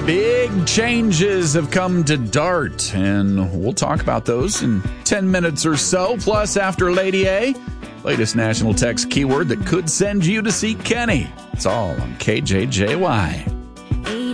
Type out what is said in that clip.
Big changes have come to Dart, and we'll talk about those in 10 minutes or so. Plus, after Lady A, latest national text keyword that could send you to see Kenny. It's all on KJJY.